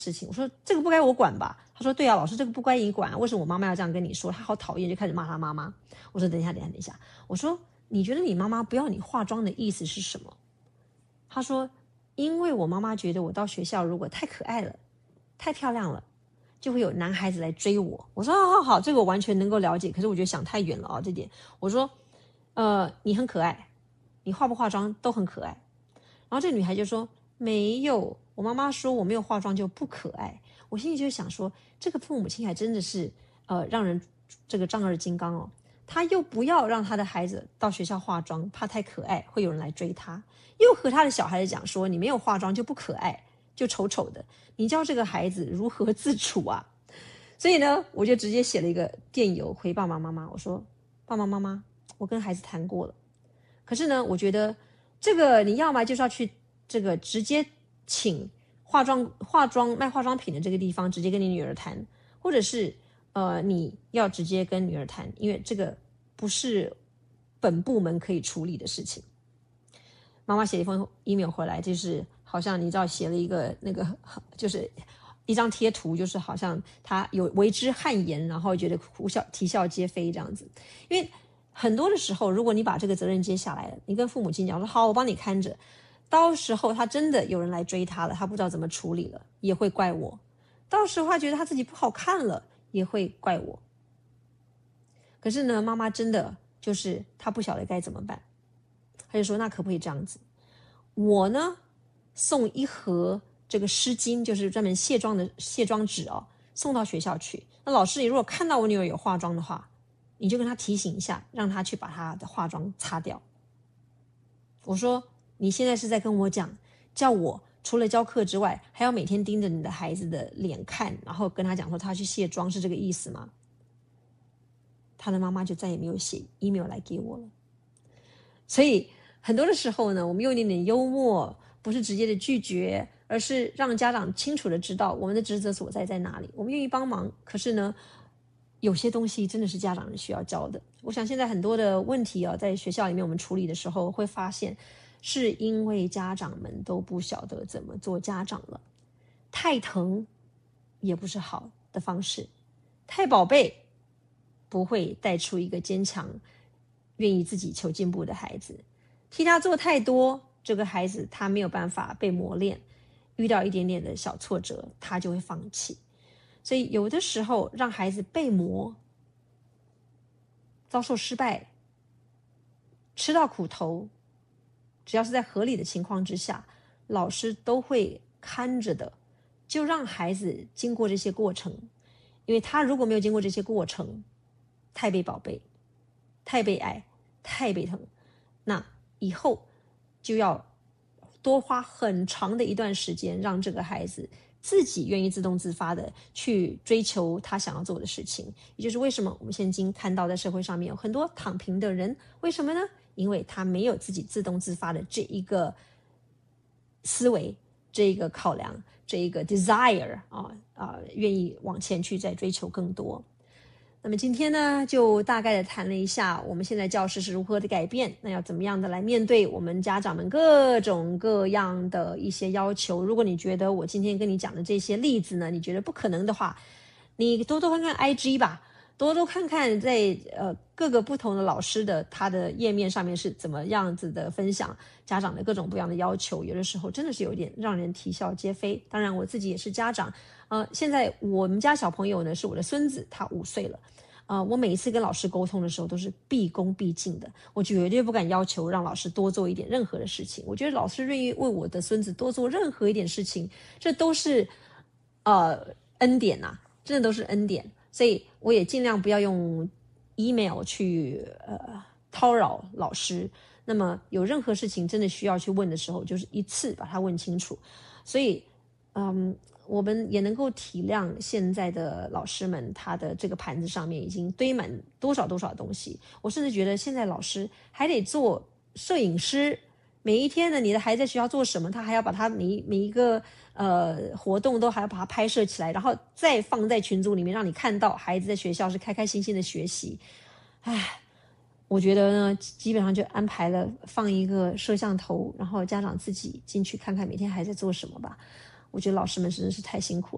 事情。我说这个不该我管吧？他说对啊，老师这个不该你管啊，为什么我妈妈要这样跟你说？他好讨厌，就开始骂他妈妈。我说等一下。我说你觉得你妈妈不要你化妆的意思是什么？他说因为我妈妈觉得我到学校如果太可爱了，太漂亮了，就会有男孩子来追我。我说好，这个我完全能够了解，可是我觉得想太远了啊，这点。我说你很可爱，你化不化妆都很可爱。然后这女孩就说没有，我妈妈说我没有化妆就不可爱。我心里就想说，这个父母亲还真的是让人这个丈二金刚哦。他又不要让他的孩子到学校化妆，怕太可爱会有人来追他，又和他的小孩子讲说你没有化妆就不可爱，就丑丑的，你教这个孩子如何自处啊？所以呢，我就直接写了一个电邮回爸爸妈妈，我说爸爸妈妈，我跟孩子谈过了，可是呢，我觉得这个你要么就是要去这个直接请化妆卖化妆品的这个地方直接跟你女儿谈，或者是你要直接跟女儿谈，因为这个不是本部门可以处理的事情。妈妈写了一封 email 回来，就是好像你知道写了一个那个就是一张贴图，就是好像他有为之汗颜，然后觉得啼笑皆非这样子。因为很多的时候，如果你把这个责任接下来了，你跟父母亲讲说好，我帮你看着，到时候他真的有人来追他了，他不知道怎么处理了，也会怪我。到时候他觉得他自己不好看了，也会怪我。可是呢，妈妈真的就是她不晓得该怎么办，她就说那可不可以这样子？我呢送一盒这个湿巾，就是专门卸妆的卸妆纸哦，送到学校去。那老师你如果看到我女儿有化妆的话，你就跟她提醒一下，让她去把她的化妆擦掉。我说你现在是在跟我讲，叫我除了教课之外，还要每天盯着你的孩子的脸看，然后跟他讲说他去卸妆，是这个意思吗？他的妈妈就再也没有写 email 来给我了。所以很多的时候呢，我们用一点点幽默，不是直接的拒绝，而是让家长清楚的知道我们的职责所在哪里。我们愿意帮忙，可是呢，有些东西真的是家长需要教的。我想现在很多的问题啊，在学校里面我们处理的时候，会发现是因为家长们都不晓得怎么做家长了。太疼也不是好的方式，太宝贝不会带出一个坚强愿意自己求进步的孩子。替他做太多，这个孩子他没有办法被磨练，遇到一点点的小挫折他就会放弃。所以有的时候让孩子被磨，遭受失败，吃到苦头，只要是在合理的情况之下，老师都会看着的，就让孩子经过这些过程。因为他如果没有经过这些过程，太被宝贝，太被爱，太被疼，那以后就要多花很长的一段时间，让这个孩子自己愿意自动自发的去追求他想要做的事情。也就是为什么我们现今看到在社会上面有很多躺平的人，为什么呢？因为他没有自己自动自发的这一个思维，这一个考量，这一个 desire 愿意往前去再追求更多。那么今天呢，就大概的谈了一下我们现在教室是如何的改变，那要怎么样的来面对我们家长们各种各样的一些要求。如果你觉得我今天跟你讲的这些例子呢，你觉得不可能的话，你多多看看 IG 吧，多多看看在各个不同的老师的他的页面上面是怎么样子的分享家长的各种不一样的要求，有的时候真的是有点让人啼笑皆非。当然我自己也是家长，现在我们家小朋友呢是我的孙子，他5岁了。我每一次跟老师沟通的时候都是毕恭毕敬的，我绝对不敢要求让老师多做一点任何的事情。我觉得老师愿意为我的孙子多做任何一点事情，这都是恩典啊，真的都是恩典。所以我也尽量不要用 email 去叨扰老师。那么有任何事情真的需要去问的时候，就是一次把它问清楚。所以我们也能够体谅现在的老师们，他的这个盘子上面已经堆满多少东西。我甚至觉得现在老师还得做摄影师，每一天呢，你的孩子在学校做什么，他还要把他每一个活动都还要把它拍摄起来，然后再放在群组里面，让你看到孩子在学校是开开心心的学习。我觉得呢，基本上就安排了放一个摄像头，然后家长自己进去看看每天孩子在做什么吧。我觉得老师们真的是太辛苦了。